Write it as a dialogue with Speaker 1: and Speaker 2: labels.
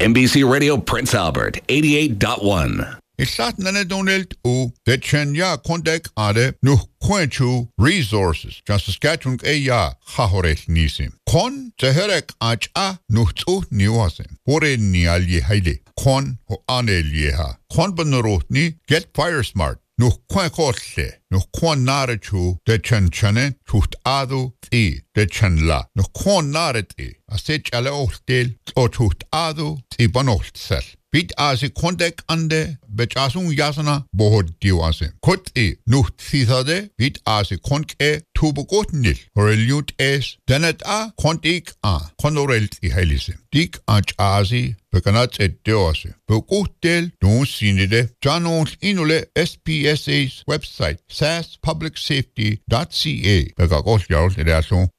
Speaker 1: NBC Radio Prince Albert, 88.1.
Speaker 2: Isat nanedonelt u de chenya kontek ade nu quenchu resources. Just Saskatchewan eya hahoret nisim. Kon teherek acha nuhtu niwasim. Hore nialye haile. Kon ho anelyeha. Kon benrotni get fire smart. Nu quenkotle. Nu kon narechu de chenchane tuht adu ti de chenla. Nu kon nareti. Asech ale ohtel o tuht adu ti banohtsel. Bit asi kontek ande bechasun yasana bohod diwase. Kot nuht thithade bit asi konke tubukotnil. Horeliut es denet kontik konorelt I helise. Dik asi bekanat et deose. Bekotel don sinide janons inule SPSA's website saspublicsafety.ca. Begakos jarl